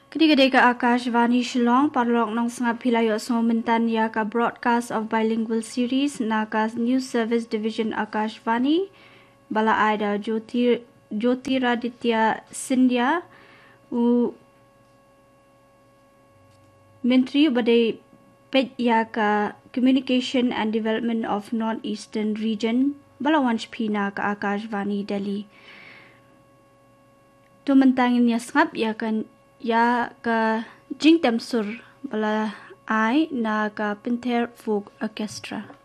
Kedi-kedi ka Akashvani Shillong parlok nong sangap hilayo somentan ya ka broadcast of bilingual series na ka News Service Division Akashvani bala aida Jyotiraditya Sindhya u Menteri badai pej ya ka Communication and Development of Northeastern Region bala wanch pina ka Akashvani Delhi tu mentangin ya sangap ya ka Jingtam Sur bala ai na ka Panther Folk Orchestra.